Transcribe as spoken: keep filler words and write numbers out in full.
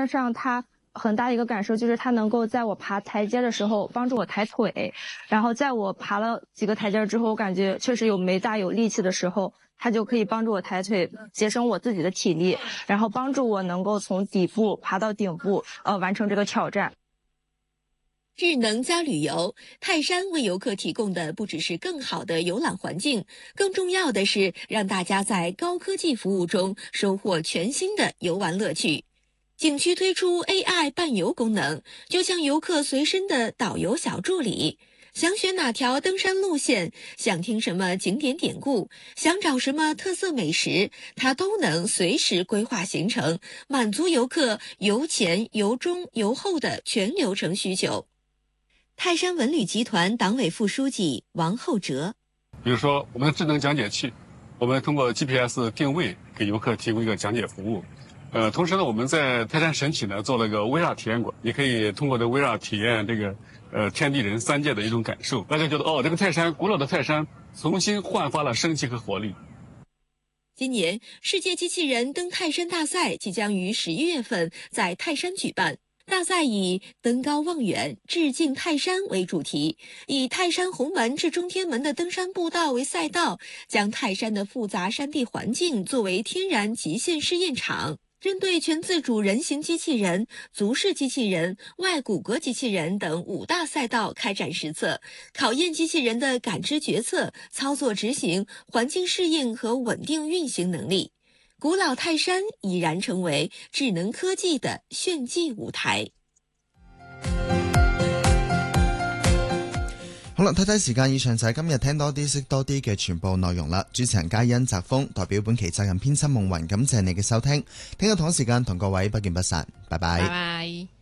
山上它很大的一个感受就是它能够在我爬台阶的时候帮助我抬腿，然后在我爬了几个台阶之后，我感觉确实有没大有力气的时候，它就可以帮助我抬腿，节省我自己的体力，然后帮助我能够从底部爬到顶部，呃，完成这个挑战。 智能加旅游，泰山为游客提供的不只是更好的游览环境，更重要的是让大家在高科技服务中收获全新的游玩乐趣。景区推出 A I 伴游功能，就像游客随身的导游小助理，想选哪条登山路线，想听什么景点典故，想找什么特色美食，它都能随时规划行程，满足游客游前、游中、游后的全流程需求。泰山文旅集团党委副书记王厚哲， 比如说我们的智能讲解器，我们通过 G P S 定位给游客提供一个讲解服务。呃，同时呢，我们在泰山神体呢做了个 V R 体验馆，你可以通过这 V R 体验这个呃天地人三界的一种感受，大家觉得哦，这个泰山古老的泰山重新焕发了生气和活力。 今年世界机器人登泰山大赛即将于十一月份在泰山举办。大赛以登高望远、致敬泰山为主题，以泰山红门至中天门的登山步道为赛道，将泰山的复杂山地环境作为天然极限试验场。针对全自主人形机器人、足式机器人、外骨骼机器人等五大赛道开展实测，考验机器人的感知决策、操作执行、环境适应和稳定运行能力。古老泰山已然成為智能科技的炫技舞台。 好啦，睇睇時間，以上就係今日聽多啲識多啲嘅全部內容啦。主持人嘉欣、澤峰代表本期責任編輯夢雲，感謝你嘅收聽。聽日同一時間同各位不見不散，拜拜。 拜拜。